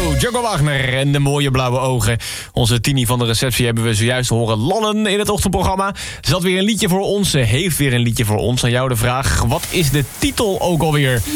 Django Wagner en de mooie blauwe ogen. Onze Tini van de receptie hebben we zojuist horen lallen in het ochtendprogramma. Ze had weer een liedje voor ons, ze heeft weer een liedje voor ons. Aan jou de vraag, wat is de titel ook alweer?